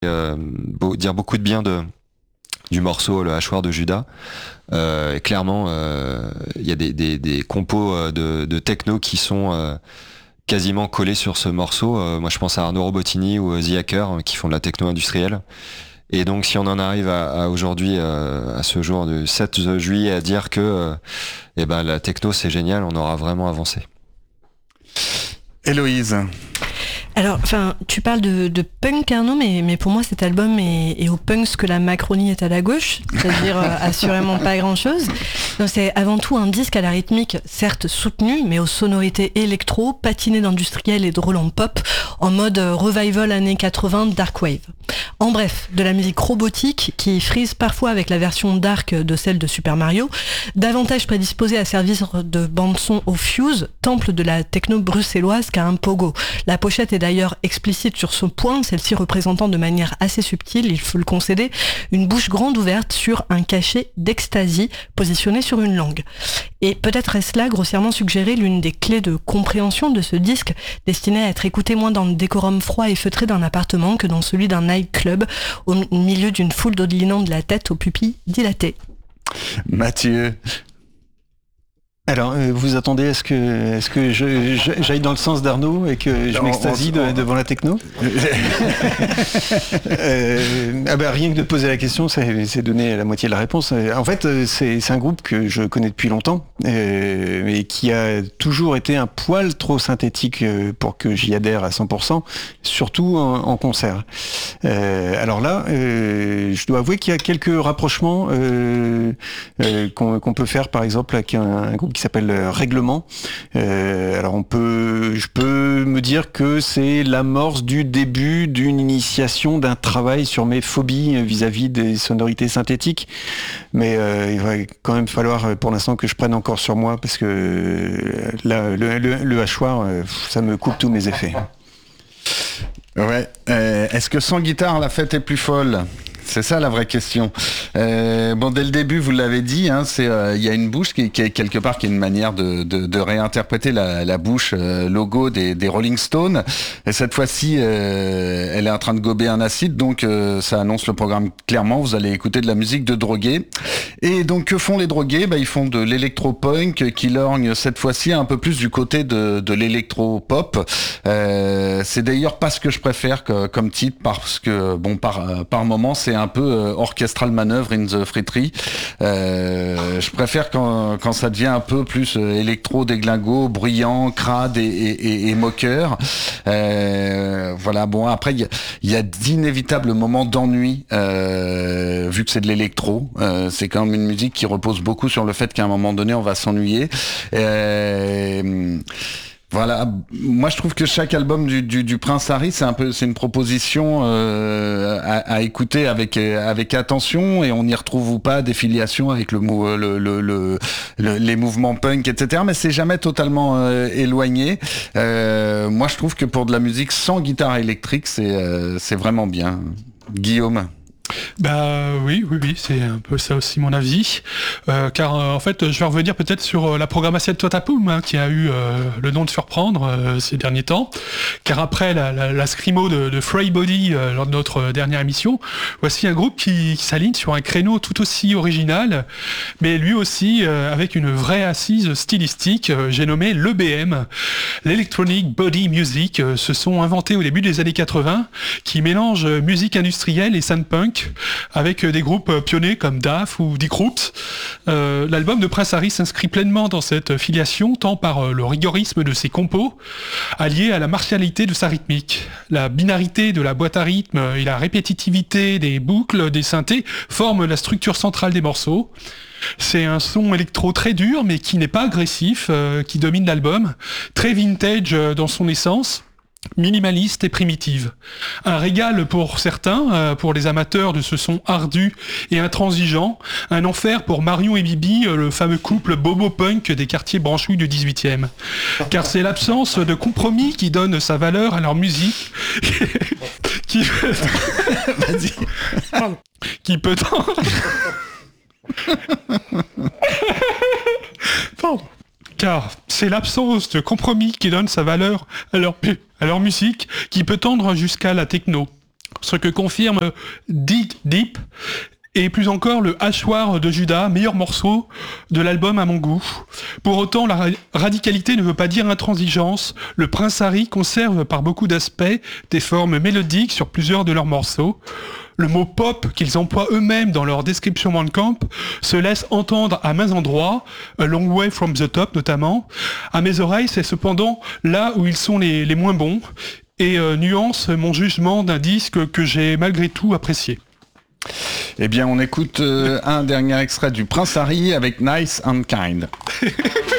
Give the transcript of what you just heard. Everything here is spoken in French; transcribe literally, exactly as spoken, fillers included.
euh, beau, dire beaucoup de bien de du morceau Le Hachoir de Judas. Euh, et clairement, il euh, y a des, des, des compos de, de techno qui sont euh, quasiment collés sur ce morceau. Euh, moi, je pense à Arnaud Robotini ou The Hacker qui font de la techno industrielle. Et donc, si on en arrive à, à aujourd'hui, euh, à ce jour du sept juillet, à dire que euh, eh ben, la techno c'est génial, on aura vraiment avancé. Héloïse. Alors, enfin, tu parles de, de punk, Arnaud, mais, mais pour moi, cet album est, est au punk ce que la Macronie est à la gauche, c'est-à-dire euh, assurément pas grand-chose. Donc, c'est avant tout un disque à la rythmique, certes soutenu, mais aux sonorités électro, patinées d'industriel et de Roland pop, en mode revival années quatre-vingts dark wave. En bref, de la musique robotique qui frise parfois avec la version dark de celle de Super Mario, davantage prédisposée à servir de bande-son au Fuse, temple de la techno bruxelloise qu'à un pogo. La pochette est d'ailleurs explicite sur ce point, celle-ci représentant de manière assez subtile, il faut le concéder, une bouche grande ouverte sur un cachet d'ecstasy positionné sur une langue. Et peut-être est-ce là grossièrement suggéré l'une des clés de compréhension de ce disque, destiné à être écouté moins dans le décorum froid et feutré d'un appartement que dans celui d'un nightclub, au milieu d'une foule dodelinant de la tête aux pupilles dilatées. Mathieu. Alors, euh, vous attendez à ce que, est-ce que je, je, j'aille dans le sens d'Arnaud et que je on, m'extasie on, de, devant la techno euh, ah bah, rien que de poser la question, c'est, c'est donner la moitié de la réponse. En fait, c'est, c'est un groupe que je connais depuis longtemps euh, et qui a toujours été un poil trop synthétique pour que j'y adhère à cent pour cent, surtout en, en concert. Euh, alors là, euh, je dois avouer qu'il y a quelques rapprochements euh, euh, qu'on, qu'on peut faire, par exemple, avec un, un groupe qui s'appelle Règlement. Euh, alors on peut, je peux me dire que c'est l'amorce du début d'une initiation d'un travail sur mes phobies vis-à-vis des sonorités synthétiques. Mais euh, il va quand même falloir pour l'instant que je prenne encore sur moi parce que là, le, le, le hachoir, ça me coupe tous mes effets. Ouais. Euh, est-ce que sans guitare, la fête est plus folle ? C'est ça la vraie question. Euh, bon, dès le début, vous l'avez dit, hein, c'est il euh, y a une bouche qui, qui est quelque part qui est une manière de, de, de réinterpréter la, la bouche euh, logo des, des Rolling Stones. Et cette fois-ci, euh, elle est en train de gober un acide, donc euh, ça annonce le programme clairement. Vous allez écouter de la musique de drogués. Et donc que font les drogués ? Bah, ils font de l'électro-punk qui lorgne cette fois-ci un peu plus du côté de, de l'électro-pop. Euh, c'est d'ailleurs pas ce que je préfère que, comme titre parce que bon par par moment c'est un peu euh, orchestral manœuvre in the fréterie. Euh, je préfère quand, quand ça devient un peu plus euh, électro déglingo, bruyant, crade et, et, et moqueur. Euh, voilà. Bon, après il y, y a d'inévitables moments d'ennui euh, vu que c'est de l'électro. Euh, c'est quand même une musique qui repose beaucoup sur le fait qu'à un moment donné on va s'ennuyer. Euh, Voilà, moi je trouve que chaque album du, du, du Prince Harry, c'est un peu, c'est une proposition euh, à, à écouter avec avec attention et on n'y retrouve pas des filiations avec le, le, le, le, le les mouvements punk, et cetera. Mais c'est jamais totalement euh, éloigné. Euh, moi je trouve que pour de la musique sans guitare électrique, c'est euh, c'est vraiment bien. Guillaume. Bah oui, oui, oui, c'est un peu ça aussi mon avis. Euh, car euh, en fait, je vais revenir peut-être sur euh, la programmation de Totapoum, hein, qui a eu euh, le don de surprendre euh, ces derniers temps. Car après la, la, la scrimo de, de Frey Body euh, lors de notre dernière émission, voici un groupe qui, qui s'aligne sur un créneau tout aussi original, mais lui aussi euh, avec une vraie assise stylistique. Euh, j'ai nommé l'E B M, l'Electronic Body Music. Euh, se sont inventés au début des années quatre-vingts, qui mélangent musique industrielle et soundpunk avec des groupes pionniers comme D A F ou Dick Roots. Euh, l'album de Prince Harry s'inscrit pleinement dans cette filiation, tant par le rigorisme de ses compos, allié à la martialité de sa rythmique. La binarité de la boîte à rythme et la répétitivité des boucles, des synthés, forment la structure centrale des morceaux. C'est un son électro très dur, mais qui n'est pas agressif, euh, qui domine l'album, très vintage dans son essence, minimaliste et primitive. Un régal pour certains, euh, pour les amateurs de ce son ardu et intransigeant, un enfer pour Marion et Bibi, euh, le fameux couple bobo-punk des quartiers branchouilles du dix-huitième. Car c'est l'absence de compromis qui donne sa valeur à leur musique, qui peut... Vas-y. Qui peut tendre... Pardon. Car c'est l'absence de compromis qui donne sa valeur à leur, à leur musique, qui peut tendre jusqu'à la techno. ce que confirme Dig Deep, et plus encore le Hachoir de Judas, meilleur morceau de l'album à mon goût. Pour autant, la ra- radicalité ne veut pas dire intransigeance. Le Prince Harry conserve par beaucoup d'aspects des formes mélodiques sur plusieurs de leurs morceaux. Le mot pop qu'ils emploient eux-mêmes dans leur description Bandcamp se laisse entendre à maints endroits, A Long Way From The Top notamment. À mes oreilles, c'est cependant là où ils sont les, les moins bons et euh, nuance mon jugement d'un disque que j'ai malgré tout apprécié. Eh bien, on écoute euh, un dernier extrait du Prince Harry avec Nice and Kind.